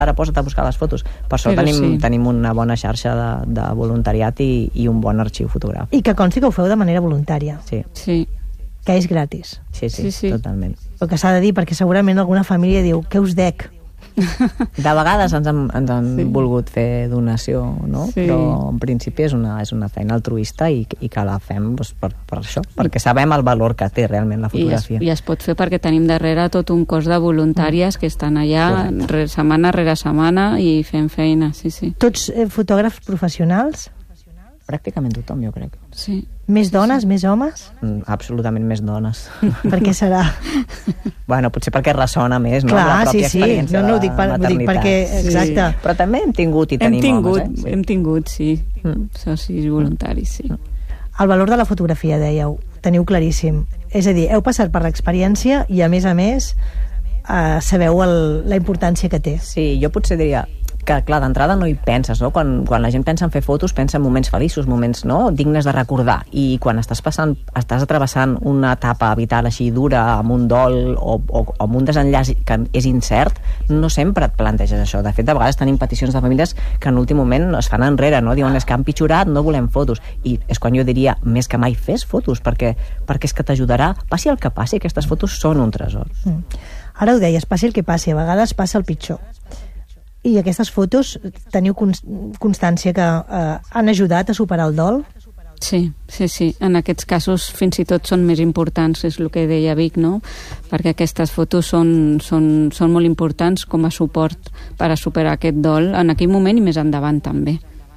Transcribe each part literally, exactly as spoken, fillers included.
ara posa't a buscar les fotos. Per això Però tenim, sí. tenim una bona xarxa de, de voluntariat i, i un bon arxiu fotogràfic. I que consti que ho feu de manera voluntària, Sí, Sí. que és gratis. sí, sí, Sí, sí. totalment. El que s'ha de dir, perquè segurament alguna família diu, què us dec? De vegades ens han, ens han Sí. volgut fer donació, no? Sí. Però en principi és una, és una feina altruista i, i que la fem doncs, per, per això, perquè sabem el valor que té realment la I es, fotografia. I es pot fer perquè tenim darrere tot un cos de voluntàries que estan allà re, setmana rere setmana i fent feina, sí, sí. Tots eh, fotògrafs professionals? Pràcticament tothom, jo crec. Sí. Més dones, més homes? Mm, absolutament més dones. Per què serà? Bueno, potser perquè ressona més, no? Clar, la sí, pròpia sí. experiència No, no, ho de dic, per, ho dic maternitat. perquè... Exacte. Sí. Però també hem tingut i Hem tenim tingut, homes, eh? hem tingut, sí, Mm. socis voluntaris, sí. El valor de la fotografia, dèieu, teniu claríssim. És a dir, heu passat per l'experiència i, a més a més, eh, sabeu el, la importància que té. Sí, jo potser diria que, clar, d'entrada no hi penses, no? Quan, quan la gent pensa en fer fotos, pensa en moments feliços, moments, no?, dignes de recordar. I quan estàs passant, estàs atravessant una etapa vital així dura, amb un dol o, o, o amb un desenllaç que és incert, no sempre et planteges això. De fet, de vegades tenim peticions de famílies que en l'últim moment es fan enrere, no? Diuen, és que han pitjorat, no volem fotos. I és quan jo diria, més que mai, fes fotos, perquè, perquè és que t'ajudarà. Passi el que passi, aquestes fotos són un tresor. Mm. Ara ho deies, passi el que passi, a vegades passa el pitjor. I aquestes fotos teniu constància que eh, han ajudat a superar el dol? Sí, sí, sí. En aquests casos fins i tot són més importants, és el que deia Vic, no? Perquè aquestes fotos són, són, són molt importants com a suport per a superar aquest dol en aquell moment i més endavant també.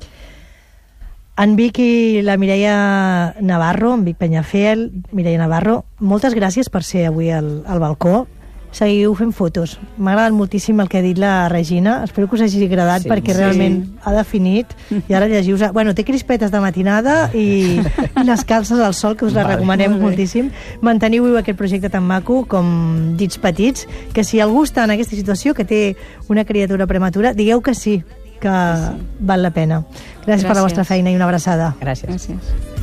En Vic i la Mireia Navarro, en Vic Peñafiel, Mireia Navarro, moltes gràcies per ser avui al, al balcó. Seguiu fent fotos. M'ha agradat moltíssim el que ha dit la Regina. Espero que us hagi agradat, Sí, perquè sí. realment ha definit. I ara llegiu... Bueno, té crispetes de matinada i, i les calces al sol, que us les Vale. recomanem moltíssim. Manteniu viu aquest projecte tan maco com Dits Petits, que si algú està en aquesta situació, que té una criatura prematura, digueu que sí, que val la pena. Gràcies, Gràcies per la vostra feina i una abraçada. Gràcies. Gràcies.